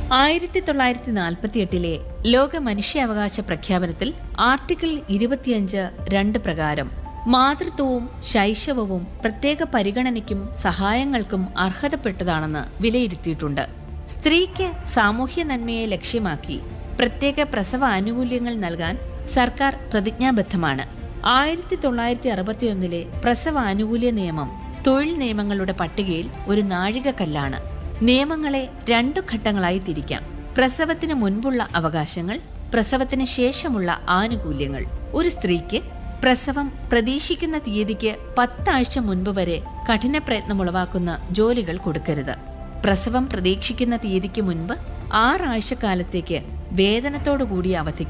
1948 ലോക മനുഷ്യാവകാശ പ്രഖ്യാപനത്തിൽ ആർട്ടിക്കിൾ 25(2) പ്രകാരം മാതൃത്വവും ശൈശവവും പ്രത്യേക പരിഗണനയ്ക്കും സഹായങ്ങൾക്കും അർഹതപ്പെട്ടതാണെന്ന് വിലയിരുത്തിയിട്ടുണ്ട്. സ്ത്രീക്ക് സാമൂഹ്യ നന്മയെ ലക്ഷ്യമാക്കി പ്രത്യേക പ്രസവ ആനുകൂല്യങ്ങൾ നൽകാൻ സർക്കാർ പ്രതിജ്ഞാബദ്ധമാണ്. 1961 പ്രസവ ആനുകൂല്യ നിയമം തൊഴിൽ നിയമങ്ങളുടെ പട്ടികയിൽ ഒരു നാഴികക്കല്ലാണ്. നിയമങ്ങളെ 2 ഘട്ടങ്ങളായി തിരിക്കാം. പ്രസവത്തിന് മുൻപുള്ള അവകാശങ്ങൾ, പ്രസവത്തിന് ശേഷമുള്ള ആനുകൂല്യങ്ങൾ. ഒരു സ്ത്രീക്ക് പ്രസവം പ്രതീക്ഷിക്കുന്ന തീയതിക്ക് 10 ആഴ്ച മുൻപ് വരെ കഠിന പ്രയത്നമുളവാക്കുന്ന ജോലികൾ കൊടുക്കരുത്. പ്രസവം പ്രതീക്ഷിക്കുന്ന തീയതിക്ക് മുൻപ് 6 ആഴ്ചക്കാലത്തേക്ക് വേതനത്തോടുകൂടിയ അവധിക്ക്